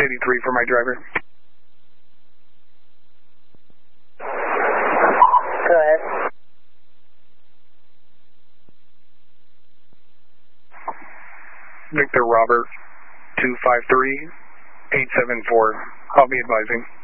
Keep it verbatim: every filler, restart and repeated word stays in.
eighty-three for my driver. Go ahead. Victor Robert, two five three, eight seven four. I'll be advising.